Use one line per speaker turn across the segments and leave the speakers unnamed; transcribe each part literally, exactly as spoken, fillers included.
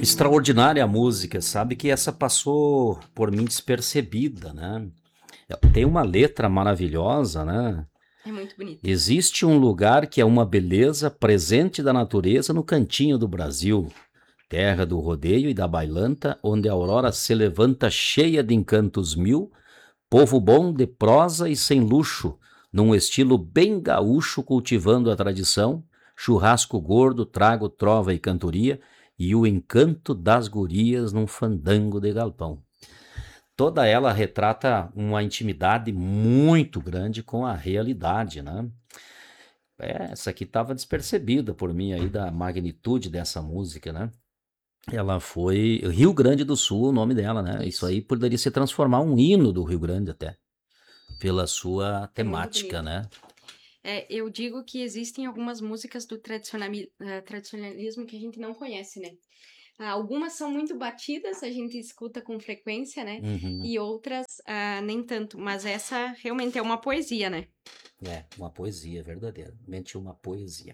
Extraordinária a música, sabe que essa passou por mim despercebida, né? Tem uma letra maravilhosa, né?
É muito bonito.
Existe um lugar que é uma beleza presente da natureza no cantinho do Brasil, terra do rodeio e da bailanta, onde a aurora se levanta cheia de encantos mil, povo bom de prosa e sem luxo, num estilo bem gaúcho cultivando a tradição, churrasco gordo, trago, trova e cantoria, e o encanto das gurias num fandango de galpão. Toda ela retrata uma intimidade muito grande com a realidade, né? É, essa aqui estava despercebida por mim aí da magnitude dessa música, né? Ela foi Rio Grande do Sul, o nome dela, né? Isso, Isso aí poderia se transformar um hino do Rio Grande até, pela sua temática,
é
né?
É, eu digo que existem algumas músicas do tradicionali- uh, tradicionalismo que a gente não conhece, né? Uh, algumas são muito batidas, a gente escuta com frequência, né?
Uhum.
E outras uh, nem tanto, mas essa realmente é uma poesia, né?
É, uma poesia, verdadeiramente uma poesia.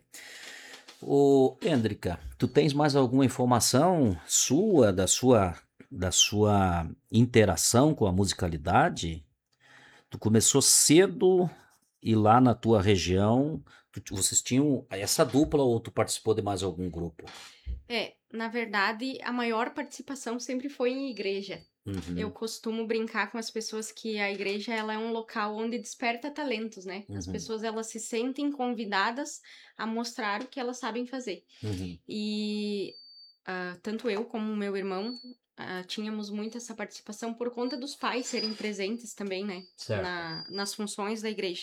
Ô, Êndrica, tu tens mais alguma informação sua, da sua, da sua interação com a musicalidade? Tu começou cedo e lá na tua região, tu, vocês tinham essa dupla ou tu participou de mais algum grupo?
É, na verdade, a maior participação sempre foi em igreja.
Uhum.
Eu costumo brincar com as pessoas que a igreja ela é um local onde desperta talentos, né?
Uhum.
As pessoas elas se sentem convidadas a mostrar o que elas sabem fazer.
Uhum.
E uh, tanto eu como meu irmão uh, tínhamos muito essa participação por conta dos pais serem presentes também, né?
Certo.
Na, nas funções da igreja.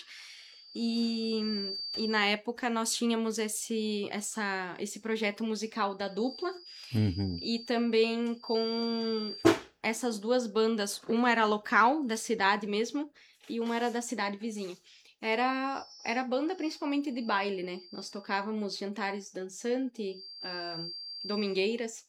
E, e na época nós tínhamos esse, essa, esse projeto musical da dupla.
Uhum.
E também com essas duas bandas, uma era local, da cidade mesmo, e uma era da cidade vizinha. Era, era banda principalmente de baile, né? Nós tocávamos jantares dançante, uh, domingueiras,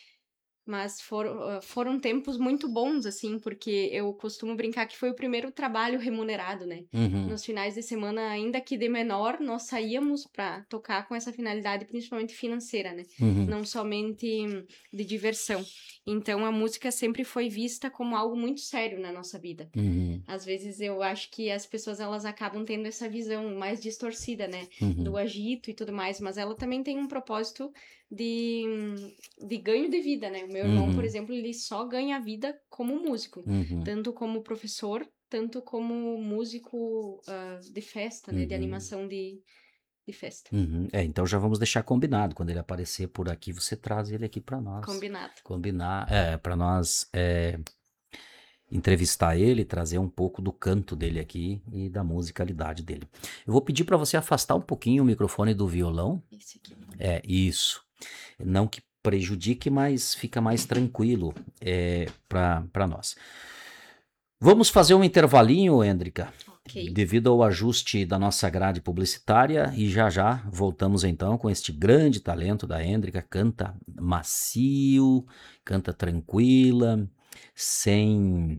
mas foram, foram tempos muito bons, assim, porque eu costumo brincar que foi o primeiro trabalho remunerado, né?
Uhum.
Nos finais de semana, ainda que de menor, nós saíamos para tocar com essa finalidade, principalmente financeira, né?
Uhum.
Não somente de diversão. Então, a música sempre foi vista como algo muito sério na nossa vida.
Uhum.
Às vezes, eu acho que as pessoas, elas acabam tendo essa visão mais distorcida, né?
Uhum.
Do agito e tudo mais, mas ela também tem um propósito de, de ganho de vida, né? O meu irmão,
Uhum.
por exemplo, ele só ganha vida como músico.
Uhum.
Tanto como professor, tanto como músico uh, de festa, né?
Uhum.
De animação de, de festa.
Uhum. É, então já vamos deixar combinado. Quando ele aparecer por aqui, você traz ele aqui para nós.
Combinado.
Combinar, é, para nós é, entrevistar ele, trazer um pouco do canto dele aqui e da musicalidade dele. Eu vou pedir para você afastar um pouquinho o microfone do violão.
Esse aqui.
É, isso. Não que prejudique, mas fica mais tranquilo é, para nós. Vamos fazer um intervalinho, Êndrica,
Ok.
devido ao ajuste da nossa grade publicitária, e já já voltamos então com este grande talento da Êndrica. Canta macio, canta tranquila, sem,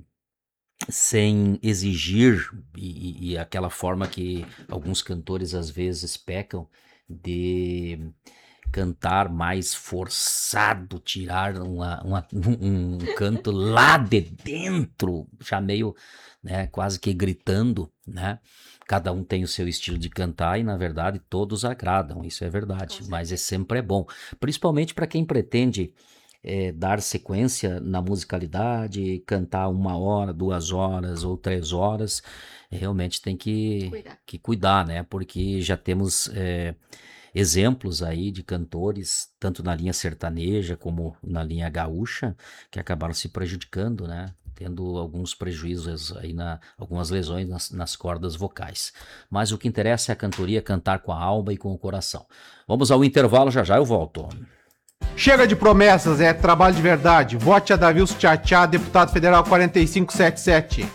sem exigir, e, e aquela forma que alguns cantores às vezes pecam de cantar mais forçado, tirar uma, uma, um, um canto lá de dentro, já meio, né, quase que gritando, né? Cada um tem o seu estilo de cantar e, na verdade, todos agradam, isso é verdade, mas é sempre é bom, principalmente para quem pretende é, dar sequência na musicalidade, cantar uma hora, duas horas ou três horas, realmente tem que
Cuidar.
que cuidar, né? Porque já temos é, exemplos aí de cantores, tanto na linha sertaneja como na linha gaúcha, que acabaram se prejudicando, né? Tendo alguns prejuízos aí, na, algumas lesões nas, nas cordas vocais. Mas o que interessa é a cantoria, cantar com a alma e com o coração. Vamos ao intervalo, já já eu volto.
Chega de promessas, é trabalho de verdade. Vote a Davilson Tchatchá, deputado federal quatro cinco sete sete.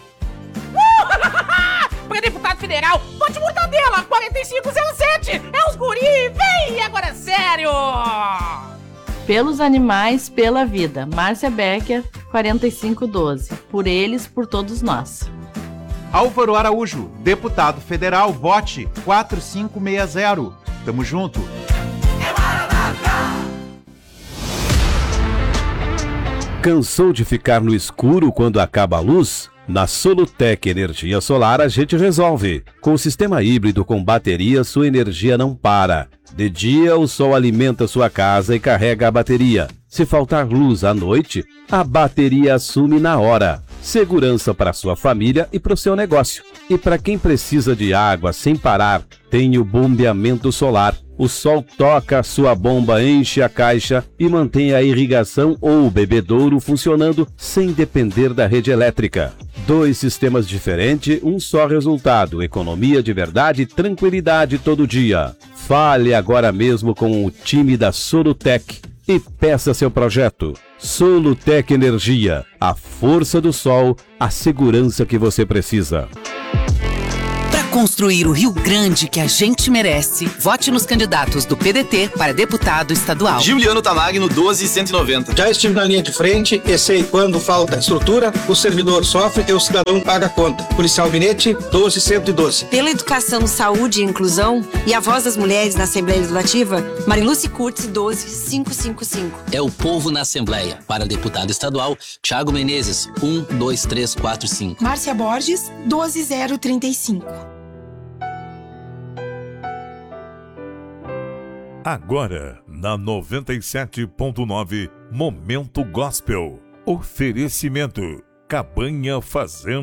Para deputado federal, vote Mortadela quatro cinco zero sete. É os guri, vem, agora é sério.
Pelos animais, pela vida. Márcia Becker, quarenta e cinco doze. Por eles, por todos nós.
Álvaro Araújo, deputado federal, vote quatro cinco seis zero. Tamo junto.
Cansou de ficar no escuro quando acaba a luz? Na Solutec Energia Solar a gente resolve. Com o sistema híbrido com bateria, sua energia não para. De dia, o sol alimenta sua casa e carrega a bateria. Se faltar luz à noite, a bateria assume na hora. Segurança para sua família e para o seu negócio. E para quem precisa de água sem parar, tem o bombeamento solar. O sol toca a sua bomba, enche a caixa e mantém a irrigação ou o bebedouro funcionando sem depender da rede elétrica. Dois sistemas diferentes, um só resultado: economia de verdade e tranquilidade todo dia. Fale agora mesmo com o time da Solutec e peça seu projeto. Solutec Energia, a força do sol, a segurança que você precisa.
Construir o Rio Grande que a gente merece. Vote nos candidatos do P D T para deputado estadual.
Juliano Tamagno, doze cento e noventa.
Já estive na linha de frente e sei quando falta estrutura, o servidor sofre e o cidadão paga a conta. Policial Binete, doze cento e doze.
Pela educação, saúde e inclusão e a voz das mulheres na Assembleia Legislativa, Mariluce Curtis, doze mil quinhentos e cinquenta e cinco.
É o povo na Assembleia. Para deputado estadual, Thiago Menezes, um, dois, três, quatro, cinco.
Márcia Borges, doze mil trinta e cinco.
Agora, na noventa e sete ponto nove, Momento Gospel. Oferecimento: Cabanha Fazenda.